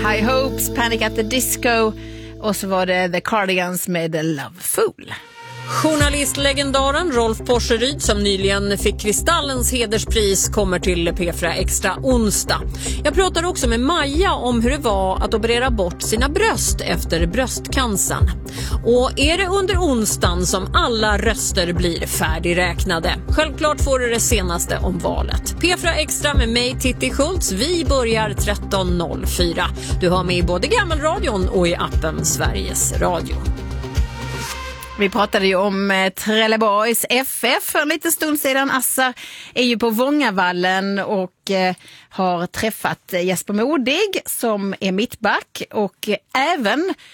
High Hopes, Panic at the Disco och så var det The Cardigans med The Love Fool. Journalistlegendaren Rolf Porseryd, som nyligen fick Kristallens hederspris, kommer till P4 Extra onsdag. Jag pratar också med Maja om hur det var att operera bort sina bröst efter bröstcancern. Och är det under onsdagen som alla röster blir färdigräknade? Självklart får du det senaste om valet. P4 Extra med mig, Titti Schultz. Vi börjar 13.04. Du har med i både Gammelradion och i appen Sveriges Radio. Vi pratade ju om Trelleborgs FF för en liten stund sedan. Assar är ju på Vångavallen och har träffat Jesper Modig som är mittback och även